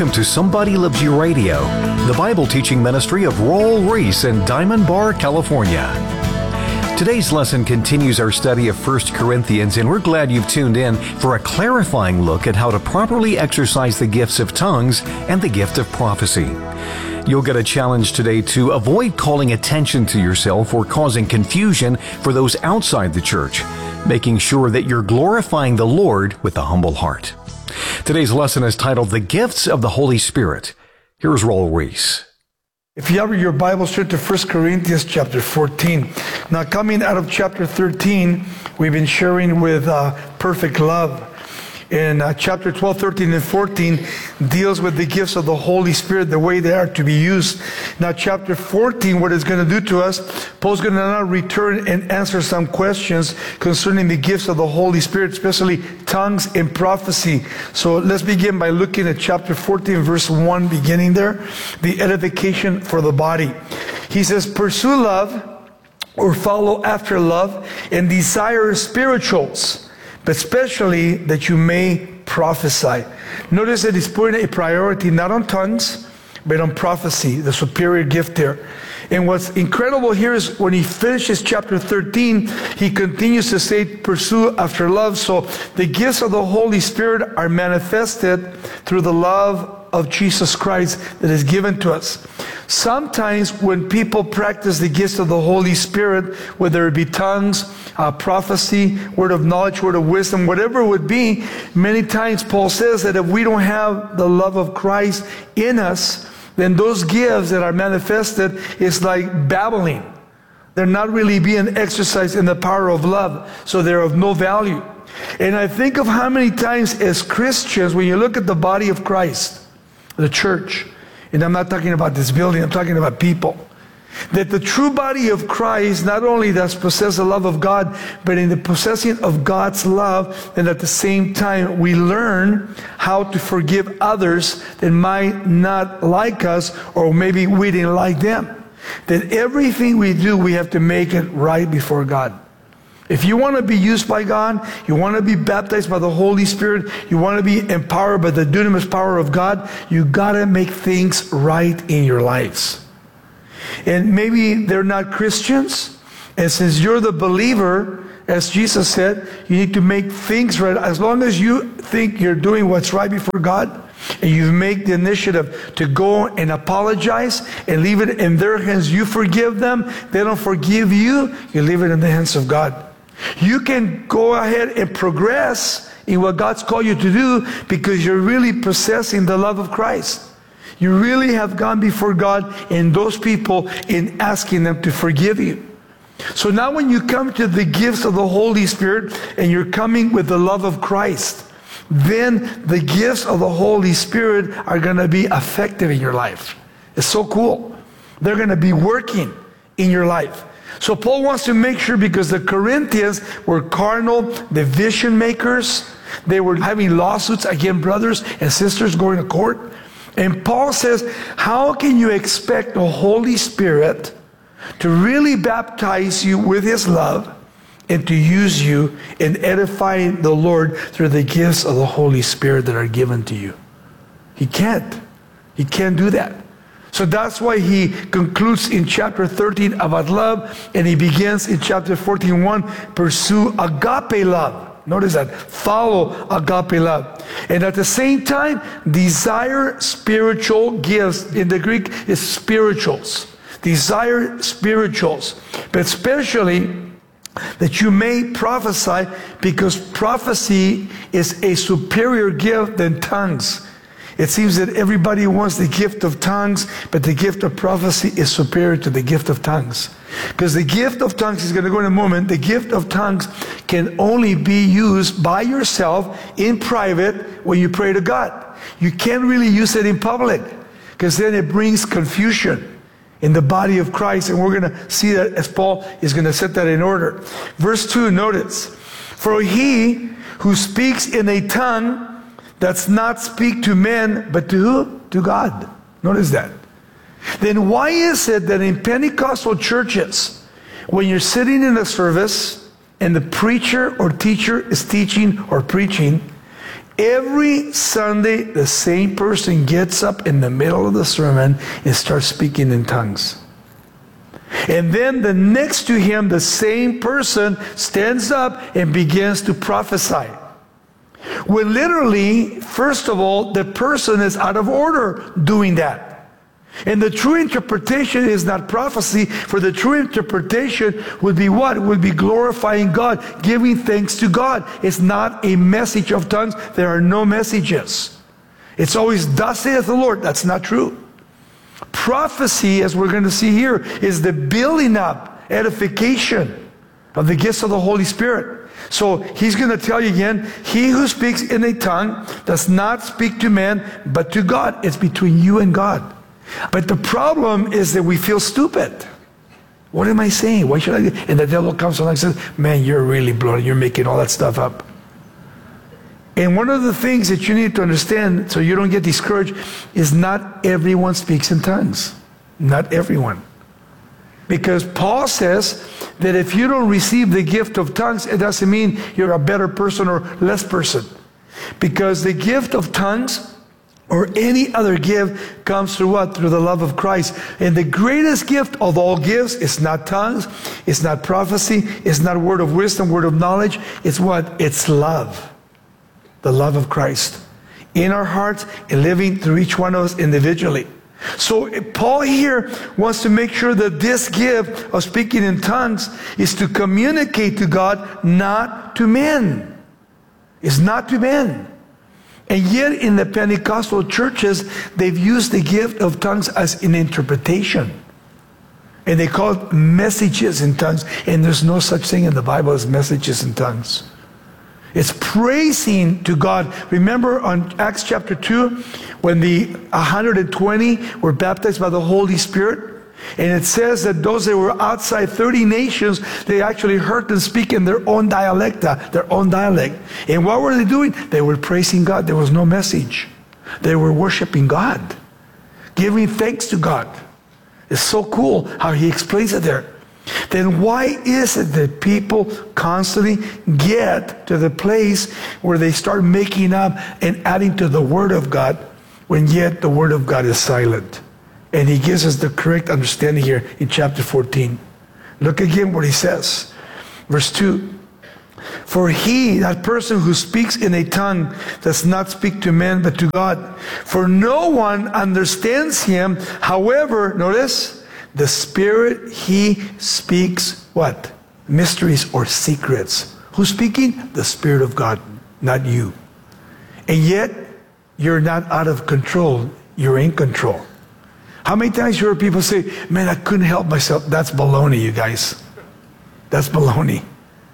Welcome to Somebody Loves You Radio, the Bible teaching ministry of Raul Ries in Diamond Bar, California. Today's lesson continues our study of 1 Corinthians, and we're glad you've tuned in for a clarifying look at how to properly exercise the gifts of tongues and the gift of prophecy. You'll get a challenge today to avoid calling attention to yourself or causing confusion for those outside the church, making sure that you're glorifying the Lord with a humble heart. Today's lesson is titled, The Gifts of the Holy Spirit. Here's Raul Ries. If you have your Bible, straight to 1 Corinthians chapter 14. Now, coming out of chapter 13, we've been sharing with perfect love. And chapter 12, 13, and 14 deals with the gifts of the Holy Spirit, the way they are to be used. Now, chapter 14, what it's going to do to us, Paul's going to now return and answer some questions concerning the gifts of the Holy Spirit, especially tongues and prophecy. So let's begin by looking at chapter 14, verse 1, beginning there, the edification for the body. He says, pursue love or follow after love and desire spirituals, but especially that you may prophesy. Notice that he's putting a priority not on tongues, but on prophecy, the superior gift there. And what's incredible here is when he finishes chapter 13, he continues to say, pursue after love. So the gifts of the Holy Spirit are manifested through the love of Jesus Christ that is given to us. Sometimes when people practice the gifts of the Holy Spirit, whether it be tongues, prophecy, word of knowledge, word of wisdom, whatever it would be, many times Paul says that if we don't have the love of Christ in us, then those gifts that are manifested is like babbling. They're not really being exercised in the power of love, so they're of no value. And I think of how many times as Christians, when you look at the body of Christ, the church, and I'm not talking about this building, I'm talking about people, that the true body of Christ not only does possess the love of God, but in the possessing of God's love, and at the same time we learn how to forgive others that might not like us, or maybe we didn't like them. That everything we do, we have to make it right before God. If you want to be used by God, you want to be baptized by the Holy Spirit, you want to be empowered by the dunamis power of God, you got to make things right in your lives. And maybe they're not Christians, and since you're the believer, as Jesus said, you need to make things right. As long as you think you're doing what's right before God, and you make the initiative to go and apologize and leave it in their hands, you forgive them, they don't forgive you, you leave it in the hands of God. You can go ahead and progress in what God's called you to do because you're really possessing the love of Christ. You really have gone before God and those people in asking them to forgive you. So now when you come to the gifts of the Holy Spirit and you're coming with the love of Christ, then the gifts of the Holy Spirit are going to be effective in your life. It's so cool. They're going to be working in your life. So Paul wants to make sure, because the Corinthians were carnal division makers. They were having lawsuits against brothers and sisters going to court. And Paul says, how can you expect the Holy Spirit to really baptize you with His love and to use you in edifying the Lord through the gifts of the Holy Spirit that are given to you? He can't. He can't do that. So that's why he concludes in chapter 13 about love, and he begins in chapter 14:1, pursue agape love. Notice that, follow agape love. And at the same time, desire spiritual gifts. In the Greek, is spirituals. Desire spirituals, but especially that you may prophesy, because prophecy is a superior gift than tongues. It seems that everybody wants the gift of tongues, but the gift of prophecy is superior to the gift of tongues. Because the gift of tongues, is going to go in a moment, the gift of tongues can only be used by yourself in private when you pray to God. You can't really use it in public, because then it brings confusion in the body of Christ. And we're going to see that as Paul is going to set that in order. Verse 2, notice, for he who speaks in a tongue does not speak to men, but to who? To God. Notice that. Then why is it that in Pentecostal churches, when you're sitting in a service and the preacher or teacher is teaching or preaching, Every Sunday, the same person gets up in the middle of the sermon and starts speaking in tongues. And then the next to him, the same person stands up and begins to prophesy. When literally, first of all, the person is out of order doing that. And the true interpretation is not prophecy, for the true interpretation would be what? It would be glorifying God, giving thanks to God. It's not a message of tongues. There are no messages. It's always, thus saith the Lord. That's not true. Prophecy, as we're going to see here, is the building up, edification of the gifts of the Holy Spirit. So he's going to tell you again, he who speaks in a tongue does not speak to man, but to God. It's between you and God. But the problem is that we feel stupid. What am I saying? Why should I do? And the devil comes along and says, man, you're really blown. You're making all that stuff up. And one of the things that you need to understand so you don't get discouraged is not everyone speaks in tongues. Not everyone. Because Paul says that if you don't receive the gift of tongues, it doesn't mean you're a better person or less person. Because the gift of tongues or any other gift comes through what? Through the love of Christ. And the greatest gift of all gifts is not tongues, it's not prophecy, it's not word of wisdom, word of knowledge. It's what? It's love. The love of Christ in our hearts and living through each one of us individually. So Paul here wants to make sure that this gift of speaking in tongues is to communicate to God, not to men. It's not to men. And yet in the Pentecostal churches, they've used the gift of tongues as an interpretation. And they call it messages in tongues. And there's no such thing in the Bible as messages in tongues. It's praising to God. Remember on Acts chapter 2, when the 120 were baptized by the Holy Spirit? And it says that those that were outside 30 nations, they actually heard them speak in their own dialect. And what were they doing? They were praising God. There was no message. They were worshiping God, giving thanks to God. It's so cool how he explains it there. Then why is it that people constantly get to the place where they start making up and adding to the Word of God when yet the Word of God is silent? And he gives us the correct understanding here in chapter 14. Look again what he says. Verse 2. For he, that person who speaks in a tongue, does not speak to men but to God. For no one understands him. However, notice, the Spirit, he speaks what? Mysteries or secrets. Who's speaking? The Spirit of God, not you. And yet, you're not out of control. You're in control. How many times you heard people say, man, I couldn't help myself? That's baloney, you guys. That's baloney.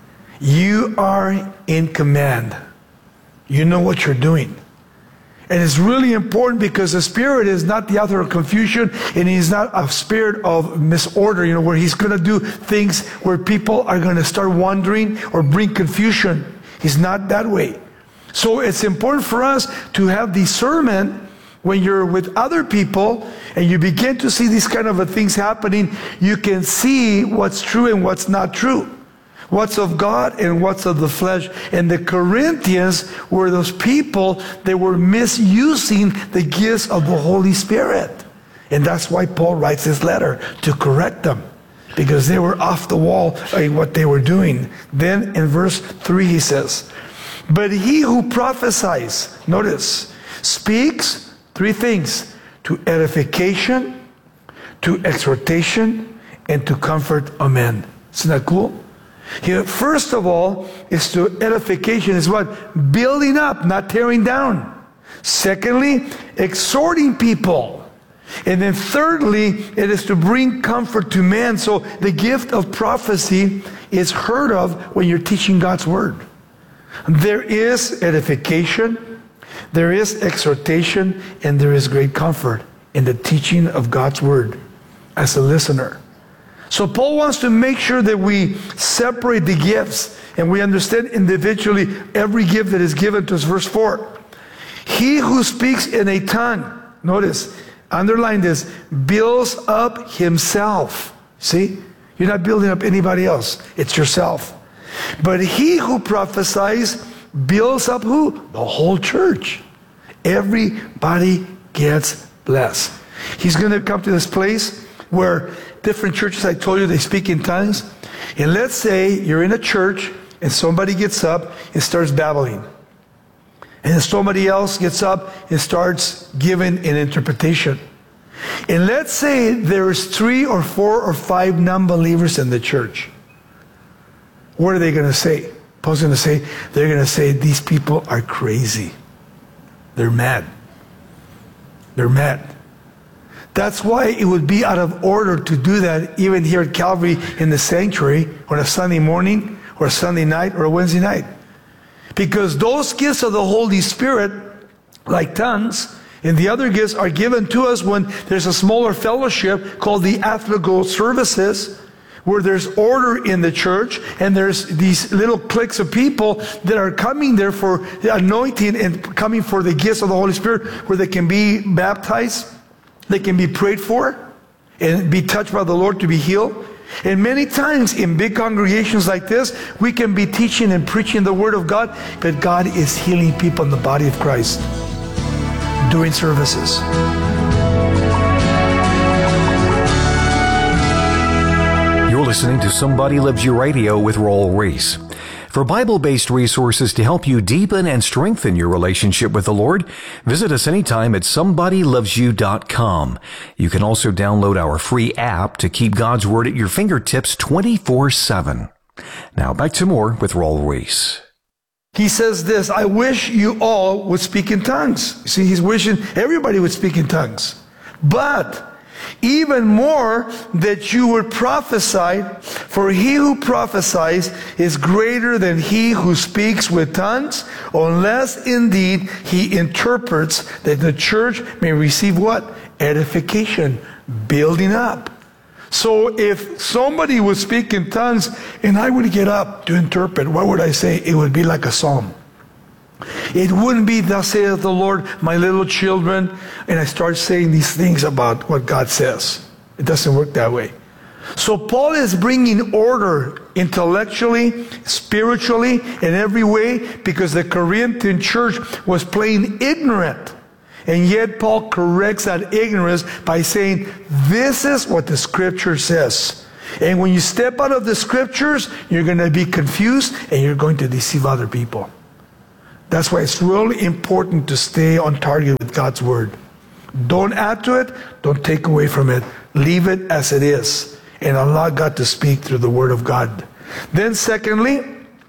You are in command. You know what you're doing. And it's really important because the Spirit is not the author of confusion, and he's not a spirit of misorder, where he's going to do things where people are going to start wondering or bring confusion. He's not that way. So it's important for us to have discernment when you're with other people and you begin to see these kind of things happening. You can see what's true and what's not true. What's of God and what's of the flesh. And the Corinthians were those people that were misusing the gifts of the Holy Spirit. And that's why Paul writes this letter, to correct them, because they were off the wall in what they were doing. Then in verse 3 he says, but he who prophesies, notice, speaks three things: to edification, to exhortation, and to comfort of men. Isn't that cool? Here, first of all, is to edification, is what? Building up, not tearing down. Secondly, exhorting people. And then thirdly, it is to bring comfort to man. So the gift of prophecy is heard of when you're teaching God's word. There is edification, there is exhortation, and there is great comfort in the teaching of God's word as a listener. So Paul wants to make sure that we separate the gifts and we understand individually every gift that is given to us. Verse 4. He who speaks in a tongue, notice, underline this, builds up himself. See? You're not building up anybody else. It's yourself. But he who prophesies builds up who? The whole church. Everybody gets blessed. He's going to come to this place where different churches, I told you, they speak in tongues. And let's say you're in a church and somebody gets up and starts babbling. And then somebody else gets up and starts giving an interpretation. And let's say there's 3 or 4 or 5 non-believers in the church. What are they going to say? Paul's going to say, they're going to say, these people are crazy. They're mad. They're mad. That's why it would be out of order to do that even here at Calvary in the sanctuary on a Sunday morning or a Sunday night or a Wednesday night. Because those gifts of the Holy Spirit, like tongues, and the other gifts are given to us when there's a smaller fellowship called the afterglow services, where there's order in the church, and there's these little cliques of people that are coming there for the anointing and coming for the gifts of the Holy Spirit, where they can be baptized, they can be prayed for, and be touched by the Lord to be healed. And many times in big congregations like this, we can be teaching and preaching the Word of God, but God is healing people in the body of Christ during services. You're listening to Somebody Loves You Radio with Raul Ries. For Bible-based resources to help you deepen and strengthen your relationship with the Lord, visit us anytime at somebodylovesyou.com. You can also download our free app to keep God's Word at your fingertips 24/7. Now back to more with Raul Ries. He says this, I wish you all would speak in tongues. You see, he's wishing everybody would speak in tongues. But even more that you would prophesy, for he who prophesies is greater than he who speaks with tongues, unless indeed he interprets, that the church may receive what? Edification, building up. So if somebody would speak in tongues and I would get up to interpret, what would I say? It would be like a psalm. It wouldn't be, thus saith the Lord, my little children, and I start saying these things about what God says. It doesn't work that way. So Paul is bringing order intellectually, spiritually, in every way, because the Corinthian church was playing ignorant. And yet Paul corrects that ignorance by saying, this is what the Scripture says. And when you step out of the Scriptures, you're going to be confused and you're going to deceive other people. That's why it's really important to stay on target with God's Word. Don't add to it. Don't take away from it. Leave it as it is. And allow God to speak through the Word of God. Then secondly,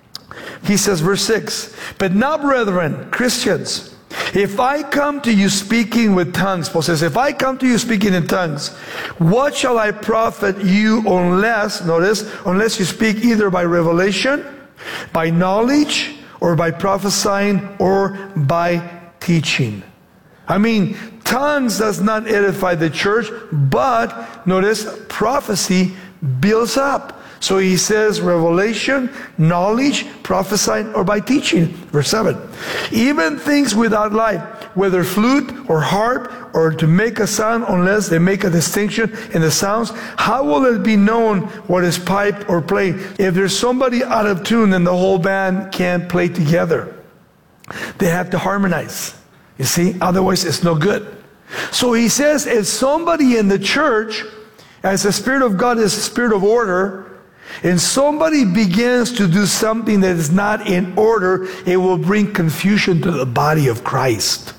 he says, verse 6, but now, brethren, Christians, if I come to you speaking with tongues, Paul says, if I come to you speaking in tongues, what shall I profit you unless, notice, unless you speak either by revelation, by knowledge, or by prophesying, or by teaching? I mean, tongues does not edify the church, but notice, prophecy builds up. So he says revelation, knowledge, prophesying, or by teaching. Verse 7. Even things without life, whether flute or harp, or to make a sound, unless they make a distinction in the sounds, how will it be known what is piped or played? If there's somebody out of tune, then the whole band can't play together. They have to harmonize. You see, otherwise it's no good. So he says, if somebody in the church, as the Spirit of God is a spirit of order, and somebody begins to do something that is not in order, it will bring confusion to the body of Christ.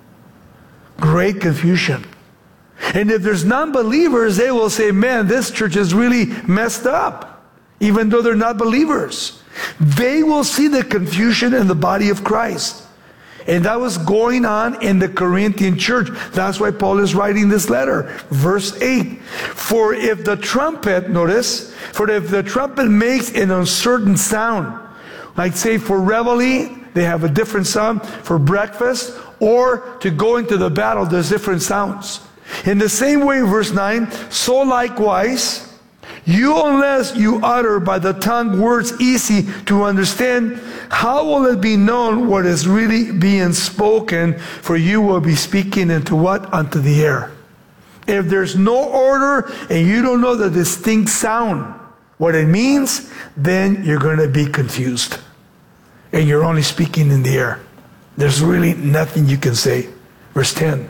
Great confusion. And if there's non-believers, they will say, man, this church is really messed up, even though they're not believers. They will see the confusion in the body of Christ. And that was going on in the Corinthian church. That's why Paul is writing this letter. Verse 8. For if the trumpet, notice, for if the trumpet makes an uncertain sound, like say for reveille, they have a different sound, for breakfast, or to go into the battle, there's different sounds. In the same way, verse 9, so likewise, you, unless you utter by the tongue words easy to understand, how will it be known what is really being spoken? For you will be speaking into what? Unto the air. If there's no order and you don't know the distinct sound, what it means, then you're going to be confused. and you're only speaking in the air. There's really nothing you can say. Verse 10.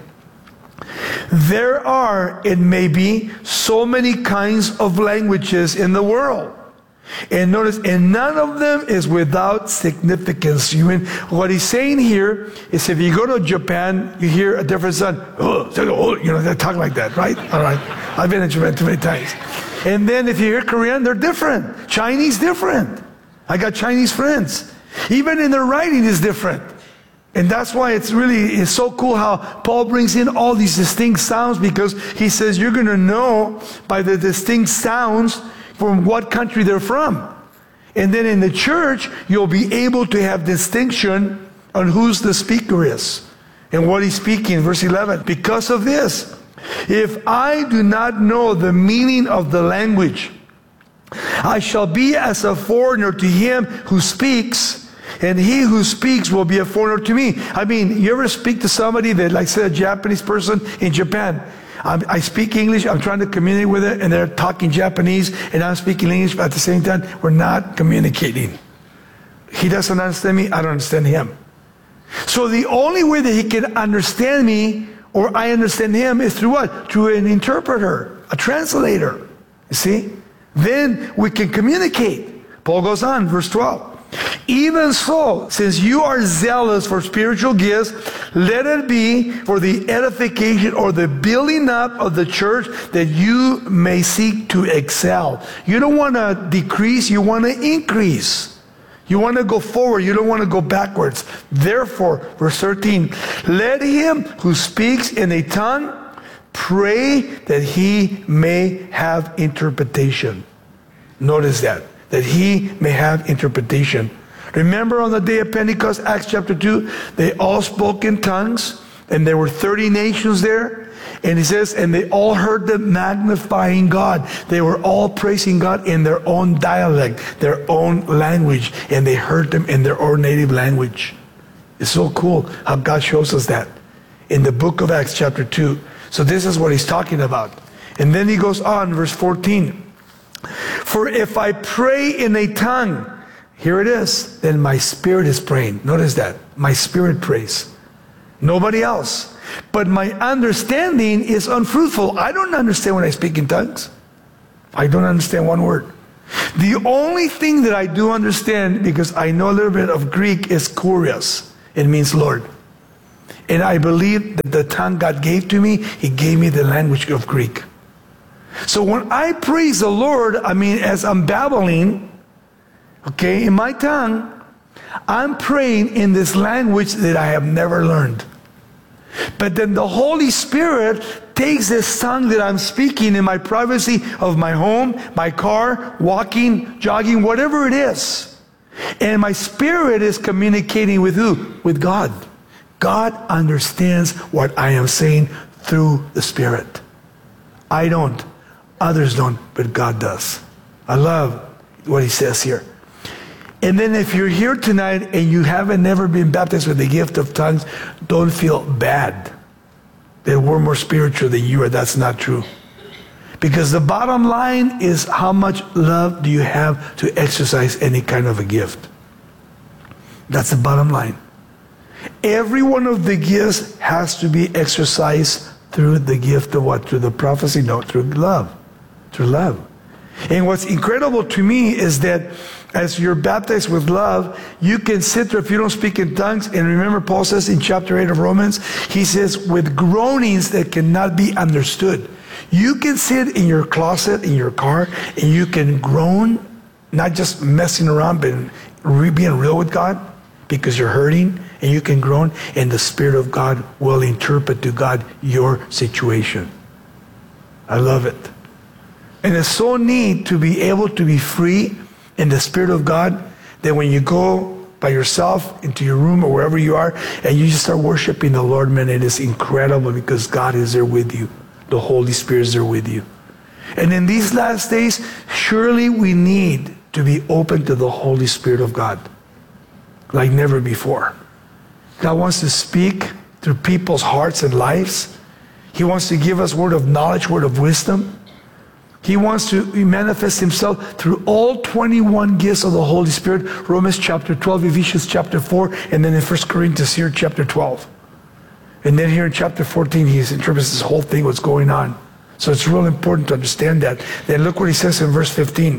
There are, it may be, so many kinds of languages in the world. And notice, and none of them is without significance. What he's saying here is if you go to Japan, you hear a different sound. They talk like that, right? All right. I've been in Japan too many times. And then if you hear Korean, they're different. Chinese, different. I got Chinese friends. Even in their writing is different. And that's why it's so cool how Paul brings in all these distinct sounds, because he says you're going to know by the distinct sounds from what country they're from. And then in the church, you'll be able to have distinction on who's the speaker is and what he's speaking. Verse 11, because of this, if I do not know the meaning of the language, I shall be as a foreigner to him who speaks, and he who speaks will be a foreigner to me. I mean, you ever speak to somebody that, like, say, a Japanese person in Japan? I speak English, I'm trying to communicate with it, and they're talking Japanese, and I'm speaking English, but at the same time, we're not communicating. He doesn't understand me, I don't understand him. So the only way that he can understand me, or I understand him, is through what? Through an interpreter, a translator. You see? Then we can communicate. Paul goes on, verse 12. Even so, since you are zealous for spiritual gifts, let it be for the edification or the building up of the church, that you may seek to excel. You don't want to decrease, you want to increase. You want to go forward, you don't want to go backwards. Therefore, verse 13, let him who speaks in a tongue pray that he may have interpretation. Notice that he may have interpretation. Remember on the day of Pentecost, Acts chapter 2, they all spoke in tongues, and there were 30 nations there. And he says, and they all heard them magnifying God. They were all praising God in their own dialect, their own language, and they heard them in their own native language. It's so cool how God shows us that in the book of Acts chapter 2. So this is what he's talking about. And then he goes on, verse 14. For if I pray in a tongue, here it is, then my spirit is praying. Notice that. My spirit prays. Nobody else. But my understanding is unfruitful. I don't understand when I speak in tongues. I don't understand one word. The only thing that I do understand, because I know a little bit of Greek, is kurios. It means Lord. And I believe that the tongue God gave to me, He gave me the language of Greek. So when I praise the Lord, I mean, as I'm babbling, okay, in my tongue, I'm praying in this language that I have never learned. But then the Holy Spirit takes this tongue that I'm speaking in my privacy of my home, my car, walking, jogging, whatever it is. And my spirit is communicating with who? With God. God understands what I am saying through the Spirit. I don't. Others don't, but God does. I love what he says here. And then if you're here tonight and you haven't never been baptized with the gift of tongues, don't feel bad that we're more spiritual than you are. That's not true. Because the bottom line is, how much love do you have to exercise any kind of a gift? That's the bottom line. Every one of the gifts has to be exercised through the gift of what? Through the prophecy? No, through love. Through love. And what's incredible to me is that as you're baptized with love, you can sit there if you don't speak in tongues. And remember, Paul says in chapter 8 of Romans, he says, with groanings that cannot be understood. You can sit in your closet, in your car, and you can groan, not just messing around, but being real with God, because you're hurting, and you can groan, and the Spirit of God will interpret to God your situation. I love it. And it's so neat to be able to be free in the Spirit of God, that when you go by yourself into your room or wherever you are, and you just start worshiping the Lord, man, it is incredible, because God is there with you. The Holy Spirit is there with you. And in these last days, surely we need to be open to the Holy Spirit of God like never before. God wants to speak through people's hearts and lives. He wants to give us word of knowledge, word of wisdom. He wants to manifest himself through all 21 gifts of the Holy Spirit. Romans chapter 12, Ephesians chapter 4, and then in 1 Corinthians here, chapter 12. And then here in chapter 14, he interprets this whole thing, what's going on. So it's real important to understand that. Then look what he says in verse 15.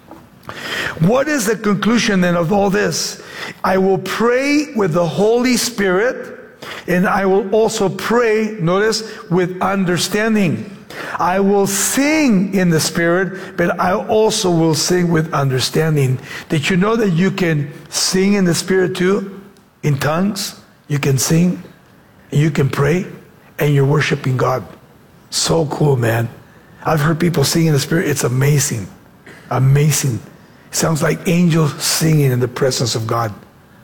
What is the conclusion then of all this? I will pray with the Holy Spirit, and I will also pray, notice, with understanding. I will sing in the Spirit, but I also will sing with understanding. Did you know that you can sing in the Spirit too? In tongues? You can sing, and you can pray, and you're worshiping God. So cool, man. I've heard people sing in the Spirit. It's amazing. Amazing. It sounds like angels singing in the presence of God.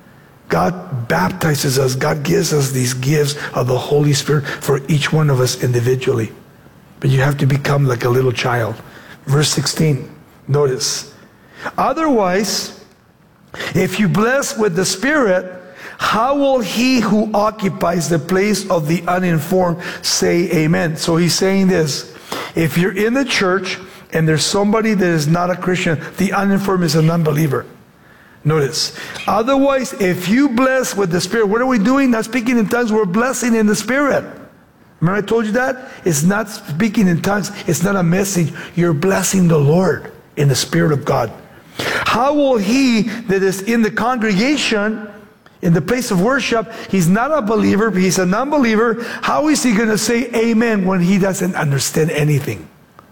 God baptizes us. God gives us these gifts of the Holy Spirit for each one of us individually. But you have to become like a little child. Verse 16, notice. Otherwise, if you bless with the Spirit, how will he who occupies the place of the uninformed say amen? So he's saying this. If you're in the church and there's somebody that is not a Christian, the uninformed is an unbeliever. Notice. Otherwise, if you bless with the Spirit, what are we doing? Not speaking in tongues, we're blessing in the Spirit. Remember I told you that? It's not speaking in tongues. It's not a message. You're blessing the Lord in the Spirit of God. How will he that is in the congregation, in the place of worship, he's not a believer, but he's an unbeliever, how is he going to say amen when he doesn't understand anything?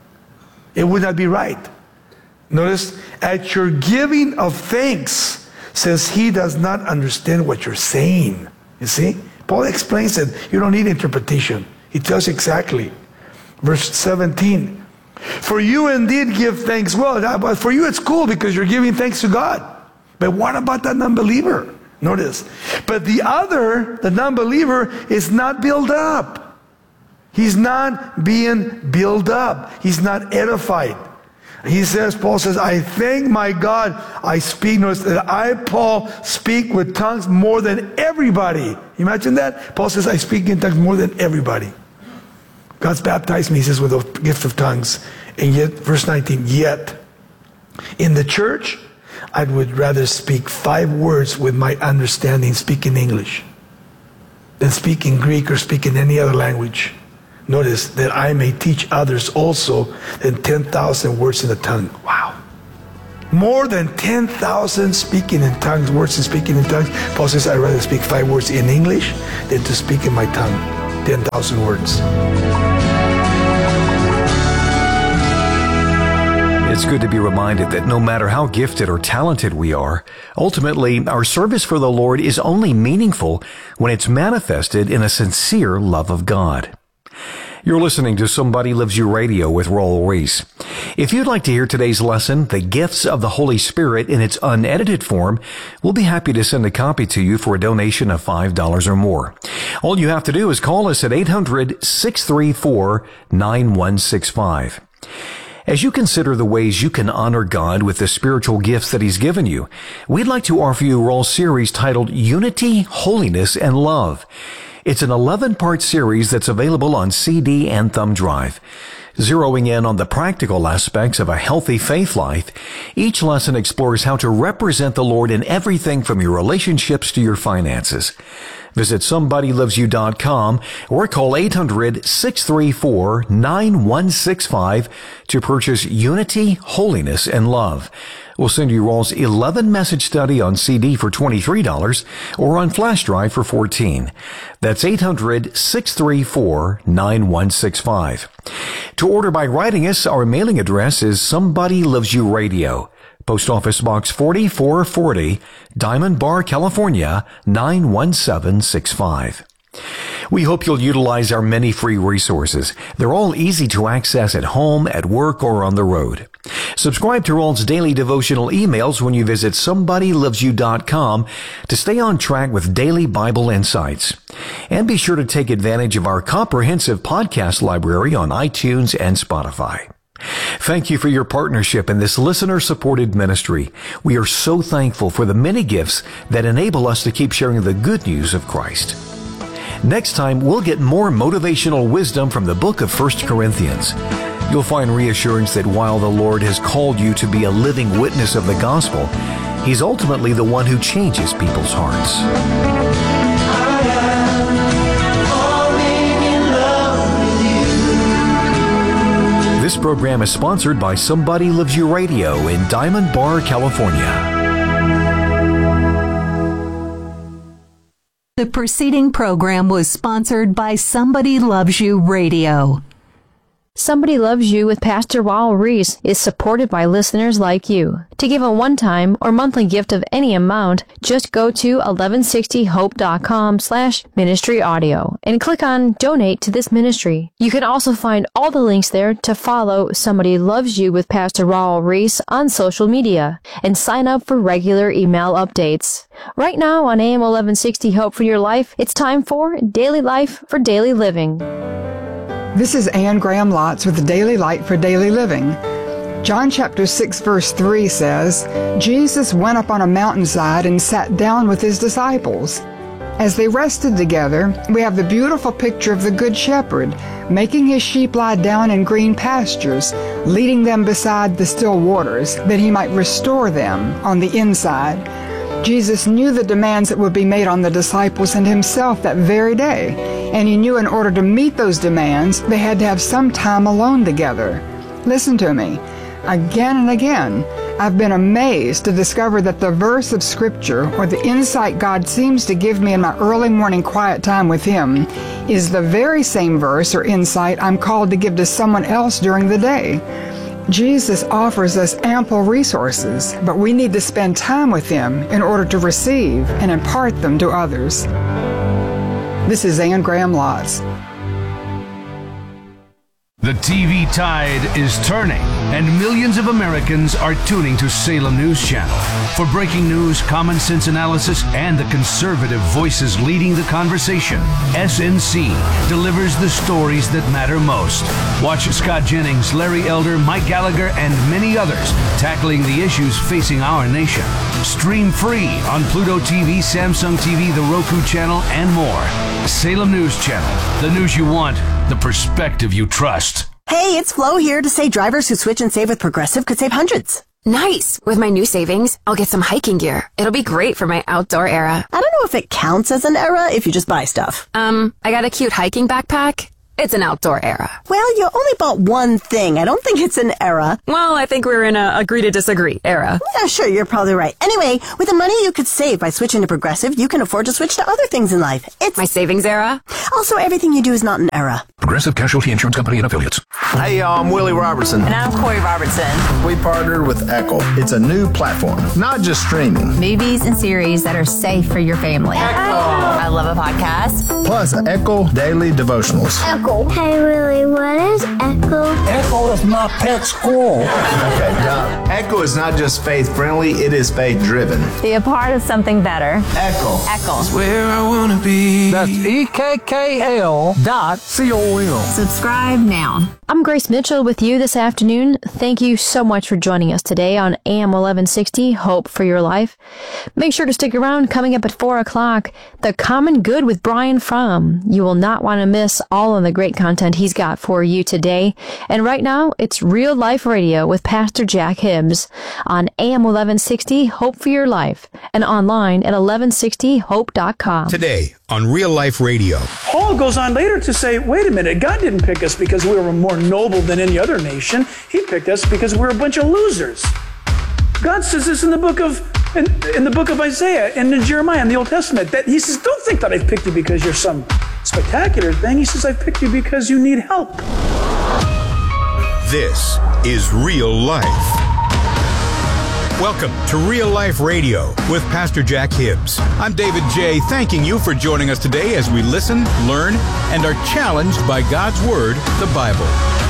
It would not be right. Notice, at your giving of thanks, says he does not understand what you're saying. You see? Paul explains it. You don't need interpretation. He tells exactly. Verse 17. For you indeed give thanks well. But for you it's cool because you're giving thanks to God. But what about that unbeliever? Notice. But the other, the non-believer, is not built up. He's not being built up. He's not edified. He says, Paul says, I thank my God I speak. Notice that I, Paul, speak with tongues more than everybody. Imagine that? Paul says, I speak in tongues more than everybody. God's baptized me, he says, with the gift of tongues. And yet, verse 19, yet, in the church, I would rather speak 5 words with my understanding, speak in English, than speak in Greek or speak in any other language. Notice that I may teach others also than 10,000 words in a tongue. Wow. More than 10,000 speaking in tongues, words and speaking in tongues. Paul says, I'd rather speak 5 words in English than to speak in my tongue 10,000 words. It's good to be reminded that no matter how gifted or talented we are, ultimately our service for the Lord is only meaningful when it's manifested in a sincere love of God. You're listening to Somebody Loves You Radio with Raul Ries. If you'd like to hear today's lesson, The Gifts of the Holy Spirit, in its unedited form, we'll be happy to send a copy to you for a donation of $5 or more. All you have to do is call us at 800-634-9165. As you consider the ways you can honor God with the spiritual gifts that He's given you, we'd like to offer you Raul's series titled Unity, Holiness, and Love. It's an 11-part series that's available on CD and thumb drive. Zeroing in on the practical aspects of a healthy faith life, each lesson explores how to represent the Lord in everything from your relationships to your finances. Visit SomebodyLovesYou.com or call 800-634-9165 to purchase Unity, Holiness, and Love. We'll send you Raul's 11-message study on CD for $23 or on flash drive for $14. That's 800-634-9165. To order by writing us, our mailing address is Somebody Loves You Radio. Post Office Box 4440, Diamond Bar, California, 91765. We hope you'll utilize our many free resources. They're all easy to access at home, at work, or on the road. Subscribe to Raul's daily devotional emails when you visit SomebodyLovesYou.com to stay on track with daily Bible insights. And be sure to take advantage of our comprehensive podcast library on iTunes and Spotify. Thank you for your partnership in this listener-supported ministry. We are so thankful for the many gifts that enable us to keep sharing the good news of Christ. Next time, we'll get more motivational wisdom from the book of 1 Corinthians. You'll find reassurance that while the Lord has called you to be a living witness of the gospel, He's ultimately the one who changes people's hearts. This program is sponsored by Somebody Loves You Radio in Diamond Bar, California. The preceding program was sponsored by Somebody Loves You Radio. Somebody Loves You with Pastor Raul Reese is supported by listeners like you. To give a one-time or monthly gift of any amount, just go to 1160hope.com/ministry audio and click on Donate to this ministry. You can also find all the links there to follow Somebody Loves You with Pastor Raul Reese on social media and sign up for regular email updates. Right now on AM 1160 Hope for Your Life, it's time for Daily Life for Daily Living. This is Anne Graham Lotz with the Daily Light for Daily Living. John chapter 6 verse 3 says, Jesus went up on a mountainside and sat down with his disciples. As they rested together, we have the beautiful picture of the Good Shepherd making his sheep lie down in green pastures, leading them beside the still waters, that he might restore them on the inside. Jesus knew the demands that would be made on the disciples and himself that very day, and he knew in order to meet those demands, they had to have some time alone together. Listen to me. Again and again, I've been amazed to discover that the verse of Scripture, or the insight God seems to give me in my early morning quiet time with Him, is the very same verse or insight I'm called to give to someone else during the day. Jesus offers us ample resources, but we need to spend time with Him in order to receive and impart them to others. This is Anne Graham Lotz. The TV tide is turning, and millions of Americans are tuning to Salem News Channel. For breaking news, common sense analysis, and the conservative voices leading the conversation, SNC delivers the stories that matter most. Watch Scott Jennings, Larry Elder, Mike Gallagher, and many others tackling the issues facing our nation. Stream free on Pluto TV, Samsung TV, the Roku channel, and more. Salem News Channel, the news you want, the perspective you trust. Hey, it's Flo here to say drivers who switch and save with Progressive could save hundreds. Nice! With my new savings, I'll get some hiking gear. It'll be great for my outdoor era. I don't know if it counts as an era if you just buy stuff. I got a cute hiking backpack. It's an outdoor era. Well, you only bought one thing. I don't think it's an era. Well, I think we're in a agree to disagree era. Yeah, sure, you're probably right. Anyway, with the money you could save by switching to Progressive, you can afford to switch to other things in life. It's my savings era. Also, everything you do is not an era. Progressive Casualty Insurance Company and Affiliates. Hey y'all, I'm Willie Robertson. And I'm Corey Robertson. We partnered with Echo. It's a new platform, not just streaming. Movies and series that are safe for your family. Echo. I love a podcast. Plus Echo Daily Devotionals. Echo. Hey Willie, what is Echo? Echo is my pet squirrel. Okay, now, Echo is not just faith-friendly, it is faith-driven. Be a part of something better. Echo. Echo. It's where I want to be. That's EKKL.com. Subscribe now. I'm Grace Mitchell with you this afternoon. Thank you so much for joining us today on AM 1160, Hope for Your Life. Make sure to stick around. Coming up at 4 o'clock, The Common Good with Brian Fromm. You will not want to miss all of the great content he's got for you today. And right now, it's Real Life Radio with Pastor Jack Hibbs on AM 1160, Hope for Your Life, and online at 1160hope.com. Today on Real Life Radio. Paul goes on later to say, wait a minute, God didn't pick us because we were more noble than any other nation. He picked us because we're a bunch of losers. God says this in the book of Isaiah and in Jeremiah in the Old Testament, that he says, don't think that I've picked you because you're some spectacular thing. He says, I've picked you because you need help. This is Real Life. Welcome to Real Life Radio with Pastor Jack Hibbs. I'm David J. Thanking you for joining us today as we listen, learn, and are challenged by God's Word, the Bible.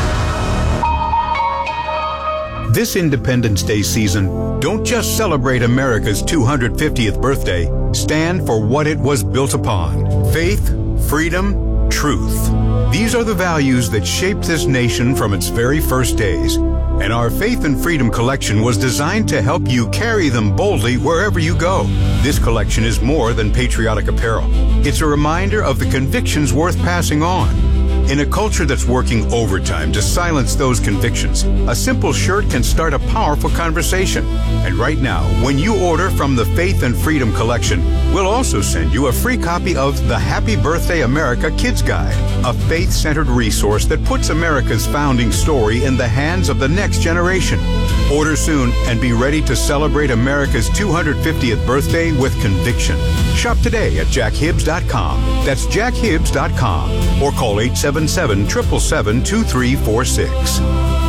This Independence Day season, don't just celebrate America's 250th birthday. Stand for what it was built upon. Faith, freedom, truth. These are the values that shaped this nation from its very first days. And our Faith and Freedom collection was designed to help you carry them boldly wherever you go. This collection is more than patriotic apparel. It's a reminder of the convictions worth passing on. In a culture that's working overtime to silence those convictions, a simple shirt can start a powerful conversation. And right now, when you order from the Faith and Freedom Collection, we'll also send you a free copy of the Happy Birthday America Kids Guide, a faith-centered resource that puts America's founding story in the hands of the next generation. Order soon and be ready to celebrate America's 250th birthday with conviction. Shop today at jackhibbs.com. That's jackhibbs.com. Or call 877-777-2346.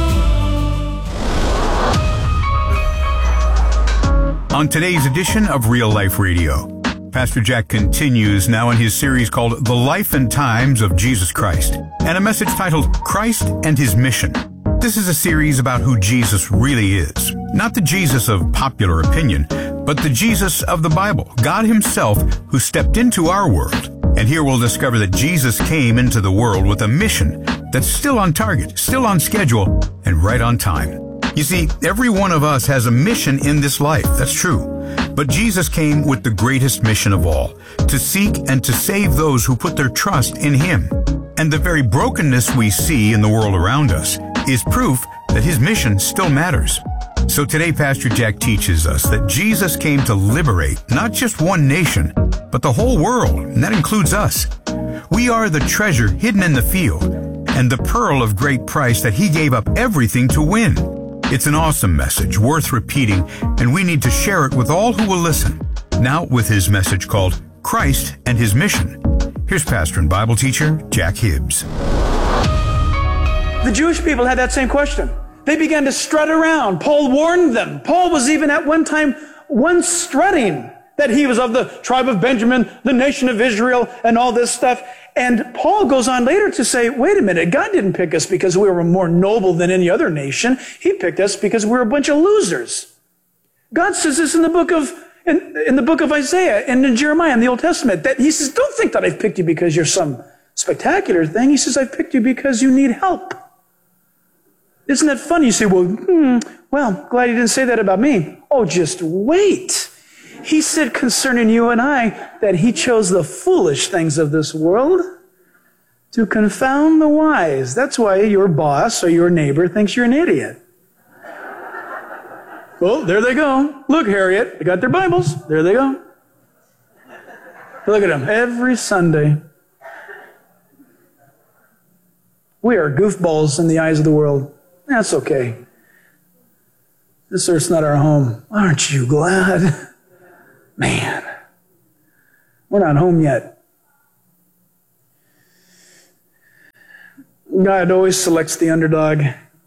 On today's edition of Real Life Radio, Pastor Jack continues now in his series called The Life and Times of Jesus Christ, and a message titled Christ and His Mission. This is a series about who Jesus really is. Not the Jesus of popular opinion, but the Jesus of the Bible, God Himself, who stepped into our world. And here we'll discover that Jesus came into the world with a mission that's still on target, still on schedule, and right on time. You see, every one of us has a mission in this life, that's true. But Jesus came with the greatest mission of all, to seek and to save those who put their trust in Him. And the very brokenness we see in the world around us is proof that His mission still matters. So today, Pastor Jack teaches us that Jesus came to liberate not just one nation, but the whole world, and that includes us. We are the treasure hidden in the field, and the pearl of great price that He gave up everything to win. It's an awesome message, worth repeating, and we need to share it with all who will listen. Now, with his message called Christ and His Mission, here's pastor and Bible teacher Jack Hibbs. The Jewish people had that same question. They began to strut around. Paul warned them. Paul was even at one time strutting that he was of the tribe of Benjamin, the nation of Israel, and all this stuff. And Paul goes on later to say, wait a minute, God didn't pick us because we were more noble than any other nation. He picked us because we're a bunch of losers. God says this in the book of Isaiah and in Jeremiah in the Old Testament, that He says, don't think that I've picked you because you're some spectacular thing. He says, I've picked you because you need help. Isn't that funny? You say, well, glad you didn't say that about me. Oh, just wait. He said concerning you and I that He chose the foolish things of this world to confound the wise. That's why your boss or your neighbor thinks you're an idiot. Well, there they go. Look, Harriet, they got their Bibles. There they go. Look at them every Sunday. We are goofballs in the eyes of the world. That's okay. This earth's not our home. Aren't you glad? Man, we're not home yet. God always selects the underdog.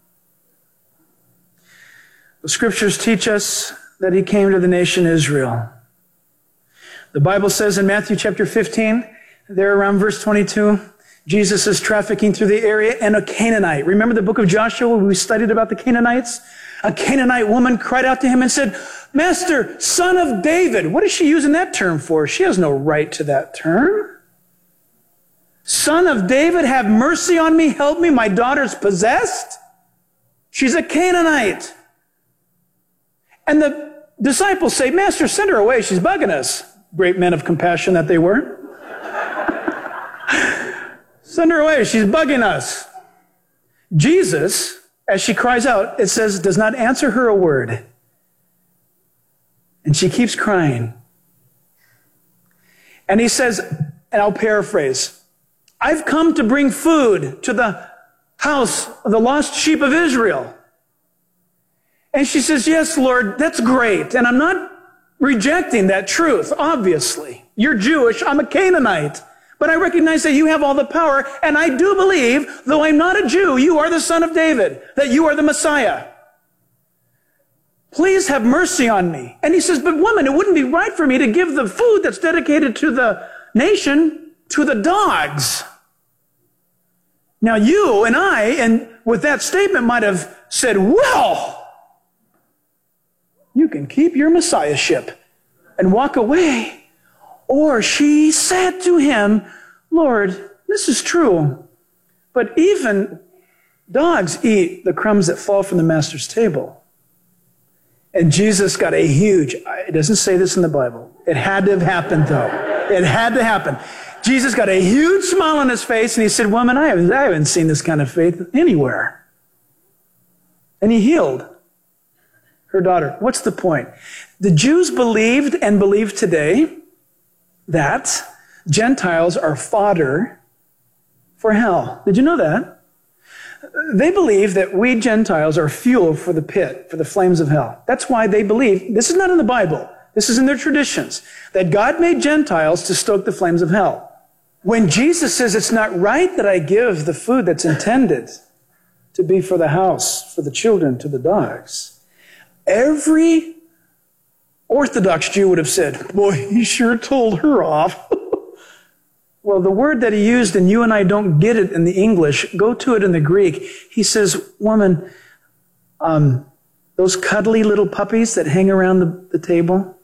The scriptures teach us that He came to the nation Israel. The Bible says in Matthew chapter 15, there around verse 22, Jesus is trafficking through the area, and a Canaanite. Remember the book of Joshua where we studied about the Canaanites? A Canaanite woman cried out to Him and said, Master, Son of David. What is she using that term for? She has no right to that term. Son of David, have mercy on me, help me, my daughter's possessed. She's a Canaanite. And the disciples say, Master, send her away, she's bugging us. Great men of compassion that they were. Send her away, she's bugging us. Jesus, as she cries out, it says, does not answer her a word. And she keeps crying. And He says, and I'll paraphrase, I've come to bring food to the house of the lost sheep of Israel. And she says, yes, Lord, that's great. And I'm not rejecting that truth, obviously. You're Jewish, I'm a Canaanite. But I recognize that You have all the power, and I do believe, though I'm not a Jew, You are the Son of David, that You are the Messiah. Please have mercy on me. And He says, but woman, it wouldn't be right for me to give the food that's dedicated to the nation to the dogs. Now you and I, and with that statement, might have said, well, you can keep your messiahship and walk away. Or she said to Him, Lord, this is true, but even dogs eat the crumbs that fall from the Master's table. And Jesus got a huge, it doesn't say this in the Bible. It had to have happened though. It had to happen. Jesus got a huge smile on his face, and he said, woman, I haven't seen this kind of faith anywhere. And he healed her daughter. What's the point? The Jews believed and believe today that Gentiles are fodder for hell. Did you know that? They believe that we Gentiles are fuel for the pit, for the flames of hell. That's why they believe, this is not in the Bible, this is in their traditions, that God made Gentiles to stoke the flames of hell. When Jesus says it's not right that I give the food that's intended to be for the house, for the children, to the dogs, every Orthodox Jew would have said, boy, he sure told her off. Well, the word that he used, and you and I don't get it in the English, go to it in the Greek. He says, woman, those cuddly little puppies that hang around the table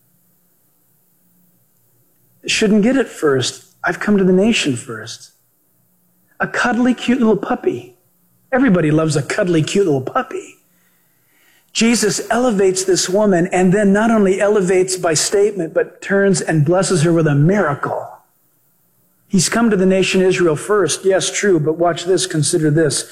shouldn't get it first. I've come to the nation first. A cuddly, cute little puppy. Everybody loves a cuddly, cute little puppy. Jesus elevates this woman, and then not only elevates by statement, but turns and blesses her with a miracle. He's come to the nation Israel first. Yes, true, but watch this, consider this.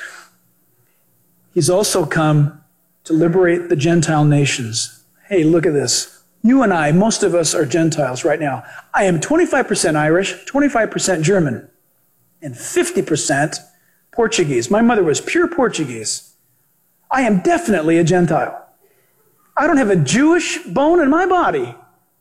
He's also come to liberate the Gentile nations. Hey, look at this. You and I, most of us are Gentiles right now. I am 25% Irish, 25% German, and 50% Portuguese. My mother was pure Portuguese. I am definitely a Gentile. I don't have a Jewish bone in my body.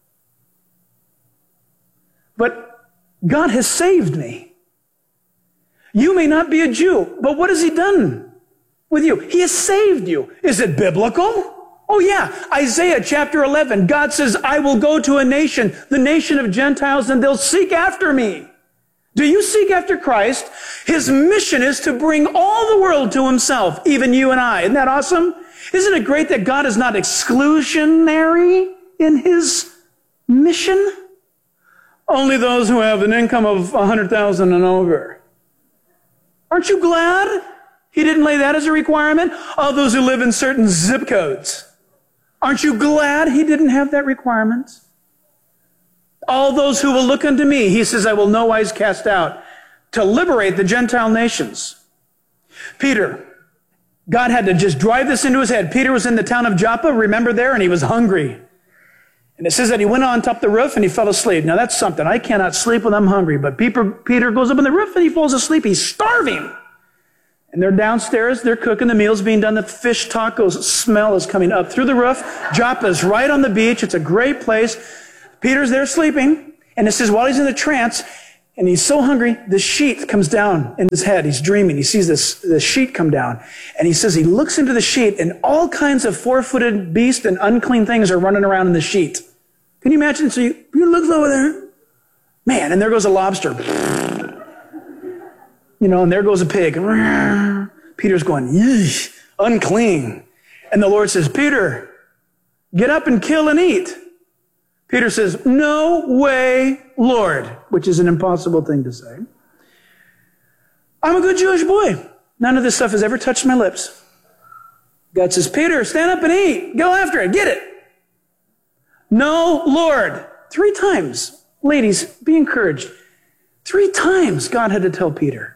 But God has saved me. You may not be a Jew, but what has he done with you? He has saved you. Is it biblical? Oh yeah. Isaiah chapter 11, God says, I will go to a nation, the nation of Gentiles, and they'll seek after me. Do you seek after Christ? His mission is to bring all the world to himself, even you and I. Isn't that awesome? Isn't it great that God is not exclusionary in his mission? Only those who have an income of 100,000 and over. Aren't you glad he didn't lay that as a requirement? All those who live in certain zip codes. Aren't you glad he didn't have that requirement? All those who will look unto me, he says, I will no wise cast out, to liberate the Gentile nations. Peter, God had to just drive this into his head. Peter was in the town of Joppa, remember there, and he was hungry. And it says that he went on top of the roof and he fell asleep. Now that's something. I cannot sleep when I'm hungry. But Peter goes up on the roof and he falls asleep. He's starving. And they're downstairs. They're cooking. The meal's being done. The fish tacos smell is coming up through the roof. Joppa's right on the beach. It's a great place. Peter's there sleeping. And it says while he's in the trance and he's so hungry, the sheet comes down in his head. He's dreaming. He sees the sheet come down. And he says he looks into the sheet and all kinds of four-footed beasts and unclean things are running around in the sheet. Can you imagine? So you look over there. Man, and there goes a lobster. And there goes a pig. Peter's going, yeesh, unclean. And the Lord says, Peter, get up and kill and eat. Peter says, no way, Lord, which is an impossible thing to say. I'm a good Jewish boy. None of this stuff has ever touched my lips. God says, Peter, stand up and eat. Go after it. Get it. No, Lord. 3 times. Ladies, be encouraged. 3 times God had to tell Peter.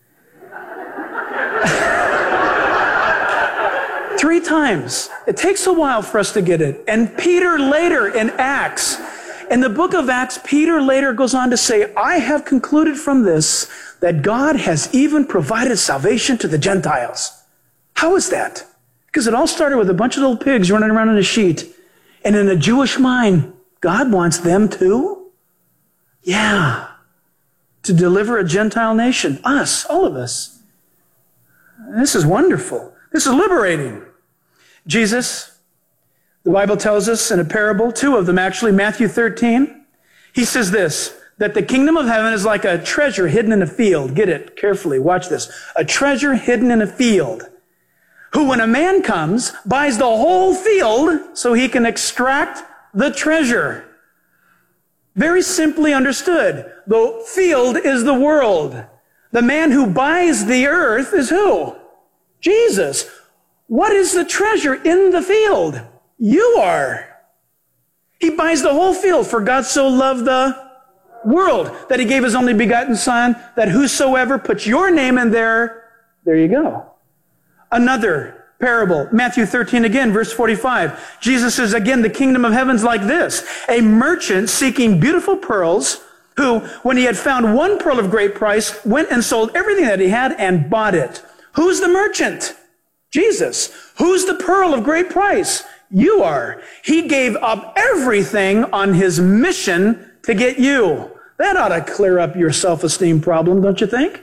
3 times. It takes a while for us to get it. And Peter later in Acts, in the book of Acts, Peter later goes on to say, I have concluded from this that God has even provided salvation to the Gentiles. How is that? Because it all started with a bunch of little pigs running around in a sheet. And in a Jewish mind, God wants them too? Yeah. To deliver a Gentile nation. Us, all of us. This is wonderful. This is liberating. Jesus, the Bible tells us in a parable, 2 of them actually, Matthew 13, he says this, that the kingdom of heaven is like a treasure hidden in a field. Get it carefully. Watch this. A treasure hidden in a field. Who, when a man comes, buys the whole field so he can extract the treasure. Very simply understood. The field is the world. The man who buys the earth is who? Jesus. What is the treasure in the field? You are. He buys the whole field, for God so loved the world that he gave his only begotten Son, that whosoever puts your name in there you go. Another parable, Matthew 13 again, verse 45. Jesus says again, the kingdom of heaven's like this. A merchant seeking beautiful pearls, who, when he had found one pearl of great price, went and sold everything that he had and bought it. Who's the merchant? Jesus. Who's the pearl of great price? You are. He gave up everything on his mission to get you. That ought to clear up your self-esteem problem, don't you think?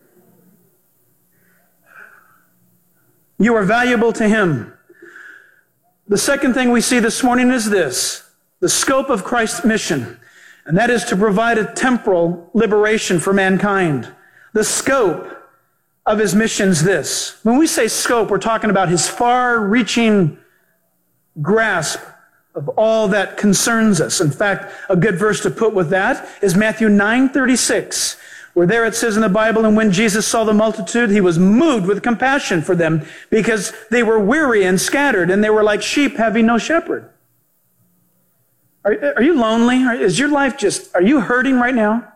You are valuable to him. The second thing we see this morning is this, the scope of Christ's mission, and that is to provide a temporal liberation for mankind. The scope of his mission is this. When we say scope, we're talking about his far-reaching grasp of all that concerns us. In fact, a good verse to put with that is Matthew 9:36, where there it says in the Bible, and when Jesus saw the multitude, he was moved with compassion for them because they were weary and scattered, and they were like sheep having no shepherd. Are you lonely? Is your life are you hurting right now?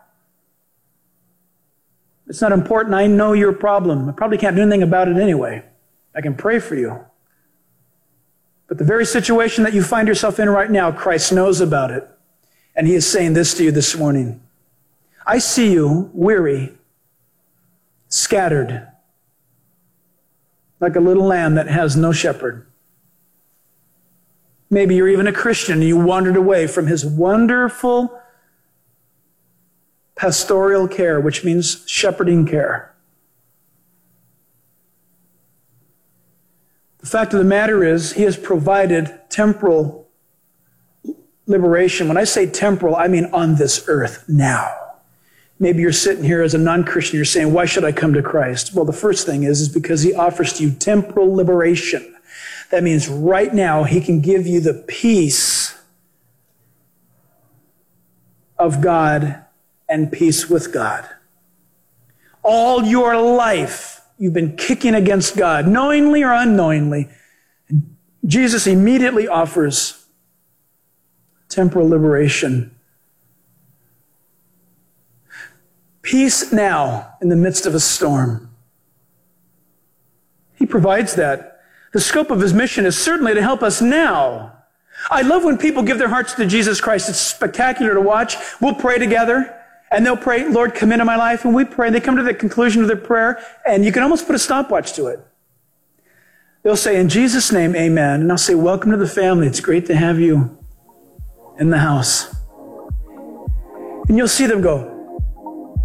It's not important. I know your problem. I probably can't do anything about it anyway. I can pray for you. But the very situation that you find yourself in right now, Christ knows about it. And he is saying this to you this morning. I see you weary, scattered, like a little lamb that has no shepherd. Maybe you're even a Christian and you wandered away from his wonderful pastoral care, which means shepherding care. The fact of the matter is, he has provided temporal liberation. When I say temporal, I mean on this earth now. Maybe you're sitting here as a non-Christian, you're saying, why should I come to Christ? Well, the first thing is because he offers to you temporal liberation. That means right now he can give you the peace of God and peace with God. All your life, you've been kicking against God, knowingly or unknowingly. Jesus immediately offers temporal liberation. Peace now in the midst of a storm. He provides that. The scope of his mission is certainly to help us now. I love when people give their hearts to Jesus Christ. It's spectacular to watch. We'll pray together. And they'll pray, Lord, come into my life. And we pray. And they come to the conclusion of their prayer. And you can almost put a stopwatch to it. They'll say, in Jesus' name, amen. And I'll say, welcome to the family. It's great to have you in the house. And you'll see them go,